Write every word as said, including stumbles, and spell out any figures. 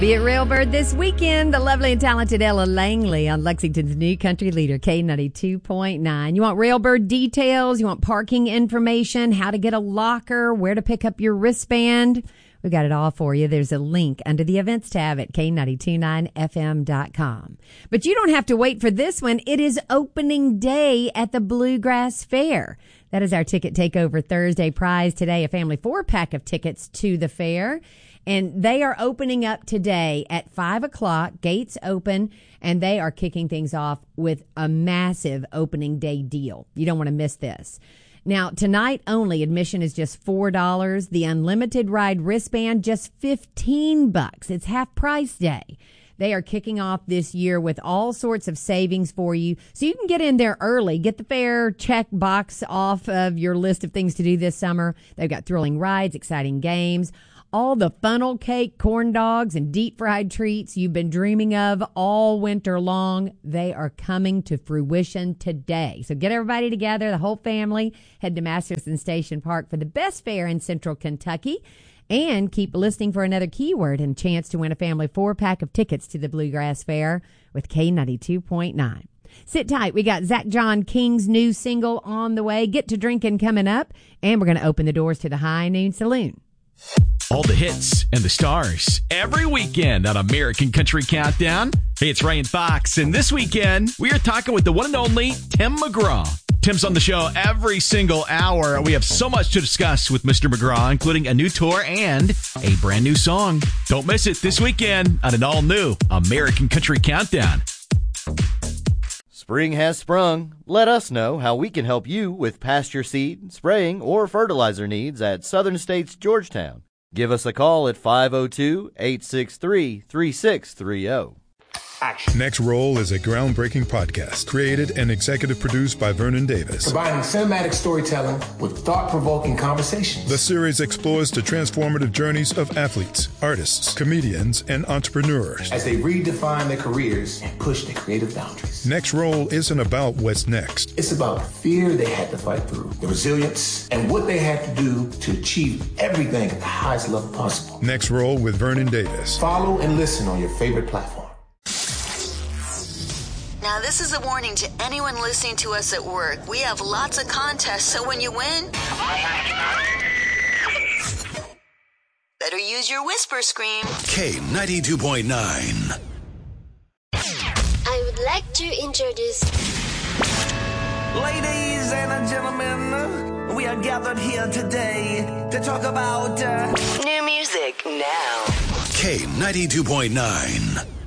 Be at Railbird this weekend. The lovely and talented Ella Langley on Lexington's new country leader, K ninety-two point nine. You want Railbird details? You want parking information? How to get a locker? Where to pick up your wristband? We got it all for you. There's a link under the events tab at K nine two nine F M dot com. But you don't have to wait for this one. It is opening day at the Bluegrass Fair. That is our Ticket Takeover Thursday prize today, a family four-pack of tickets to the fair. And they are opening up today at five o'clock, gates open, and they are kicking things off with a massive opening day deal. You don't want to miss this. Now, tonight only, admission is just four dollars. The unlimited ride wristband, just fifteen bucks. It's half price day. They are kicking off this year with all sorts of savings for you. So you can get in there early, get the fair check box off of your list of things to do this summer. They've got thrilling rides, exciting games, all the funnel cake, corn dogs, and deep fried treats you've been dreaming of all winter long. They are coming to fruition today. So get everybody together, the whole family. Head to Masterson Station Park for the best fair in Central Kentucky. And keep listening for another keyword and chance to win a family four-pack of tickets to the Bluegrass Fair with K ninety-two point nine. Sit tight. We got Zach John King's new single on the way. Get to drinking coming up. And we're going to open the doors to the High Noon Saloon. All the hits and the stars every weekend on American Country Countdown. Hey, it's Ray and Fox, and this weekend we are talking with the one and only Tim McGraw. Tim's on the show every single hour. We have so much to discuss with Mister McGraw, including a new tour and a brand new song. Don't miss it this weekend on an all-new American Country Countdown. Spring has sprung. Let us know how we can help you with pasture seed, spraying, or fertilizer needs at Southern States Georgetown. Give us a call at five oh two, eight six three, three six three oh. Action. Next Roll is a groundbreaking podcast created and executive produced by Vernon Davis. Combining cinematic storytelling with thought-provoking conversations. The series explores the transformative journeys of athletes, artists, comedians, and entrepreneurs as they redefine their careers and push their creative boundaries. Next Roll isn't about what's next. It's about the fear they had to fight through, the resilience, and what they had to do to achieve everything at the highest level possible. Next Roll with Vernon Davis. Follow and listen on your favorite platform. Now, this is a warning to anyone listening to us at work. We have lots of contests, so when you win, better use your whisper scream. K ninety-two point nine. I would like to introduce... Ladies and gentlemen, we are gathered here today to talk about... Uh... New music now. K ninety-two point nine.